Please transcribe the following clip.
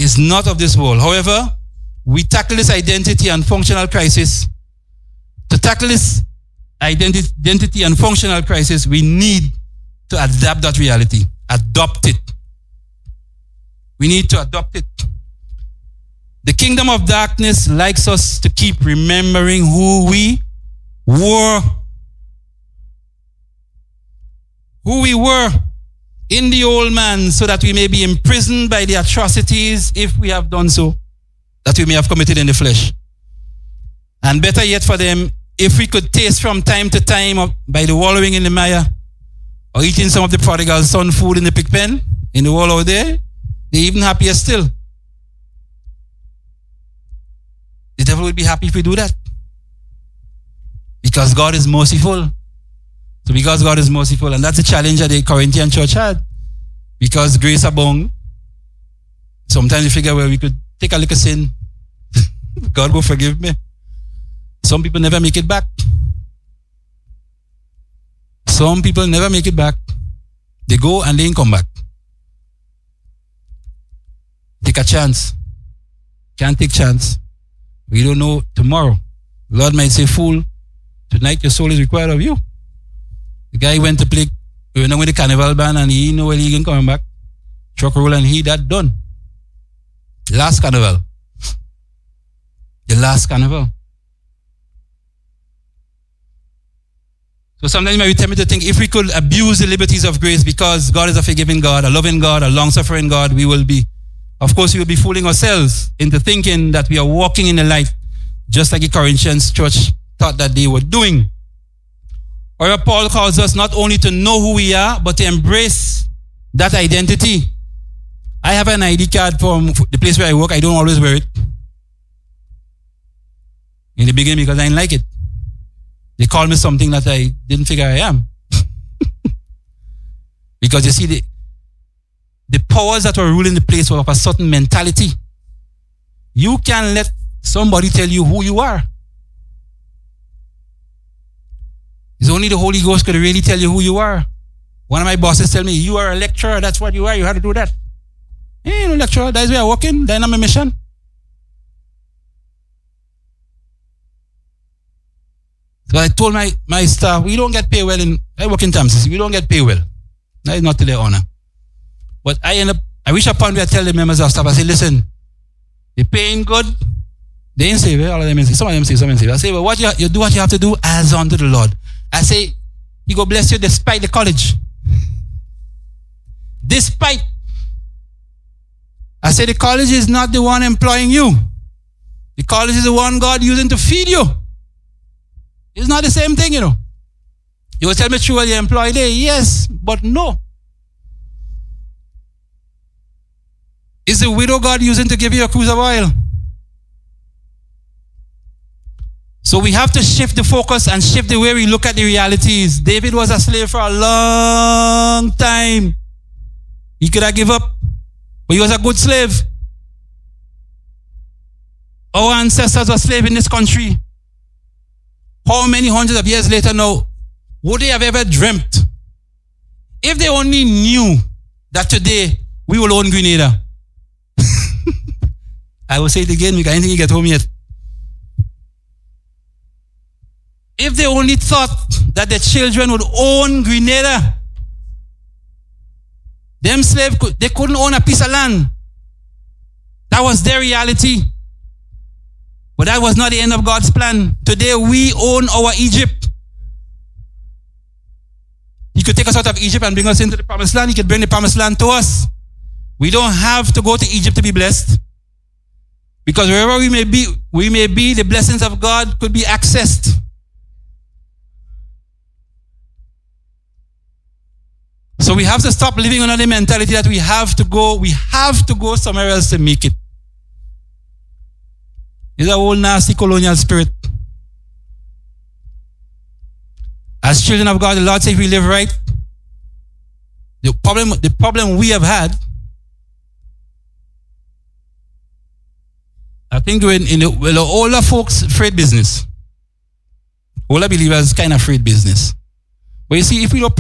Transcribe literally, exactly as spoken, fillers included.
is not of this world. However, we tackle this identity and functional crisis. To tackle this identi- identity and functional crisis, we need to adapt that reality, adopt it. We need to adopt it. The kingdom of darkness likes us to keep remembering who we were. Who we were in the old man, so that we may be imprisoned by the atrocities, if we have done so, that we may have committed in the flesh. And better yet for them, if we could taste from time to time of, by the wallowing in the mire, or eating some of the prodigal son food in the pig pen, in the wall out there, they're even happier still. The devil will be happy if we do that. Because God is merciful. So because God is merciful, and that's the challenge that the Corinthian church had. Because grace abound, sometimes you figure, well, we could take a little sin. God will forgive me. Some people never make it back. Some people never make it back. They go and they ain't come back. Take a chance. Can't take chance. We don't know tomorrow. Lord might say, fool, tonight your soul is required of you. The guy went to play, we went with the carnival band and he know when he can come back. Truck roll and he that done. Last carnival. The last carnival. So sometimes you might be tempted to think, if we could abuse the liberties of grace because God is a forgiving God, a loving God, a long-suffering God, we will be, of course, we will be fooling ourselves into thinking that we are walking in the light, just like the Corinthians church thought that they were doing. Or Paul calls us not only to know who we are, but to embrace that identity. I have an I D card from the place where I work. I don't always wear it. In the beginning, because I didn't like it. They call me something that I didn't figure I am. Because you see, the, the powers that were ruling the place were of a certain mentality. You can't let somebody tell you who you are. It's only the Holy Ghost could really tell you who you are. One of my bosses tell me, you are a lecturer, that's what you are, you have to do that. Hey, no lecturer, that's where I'm working, then I'm a mission. So I told my, my staff, we don't get paid well in, I work in Tamsis, we don't get paid well. That is not to their honor. But I end up, I reach a point where I tell the members of staff, I say, listen, they're paying good. They ain't say, well, all of them say, some of them say, some of them say. I say, well, what you, you do what you have to do as unto the Lord. I say, He go bless you despite the college. Despite. I say, the college is not the one employing you. The college is the one God using to feed you. It's not the same thing, you know. You will tell me true while you're employed there. Yes, but no. Is the widow God using to give you a cruise of oil? So we have to shift the focus and shift the way we look at the realities. David was a slave for a long time. He could have given up, but he was a good slave. Our ancestors were slaves in this country. How many hundreds of years later now, would they have ever dreamt? If they only knew that today we will own Grenada. I will say it again because I don't think you get home yet. If they only thought that their children would own Grenada, them slaves, could, they couldn't own a piece of land. That was their reality. But that was not the end of God's plan. Today we own our Egypt. He could take us out of Egypt and bring us into the promised land. He could bring the promised land to us. We don't have to go to Egypt to be blessed. Because wherever we may be, we may be, the blessings of God could be accessed. So we have to stop living under the mentality that we have to go, we have to go somewhere else to make it. It's a whole nasty colonial spirit. As children of God, the Lord says if we live right, the problem, the problem we have had, I think in, in the, well, the older folks, afraid business. Older believers kind of afraid business. But you see, if we don't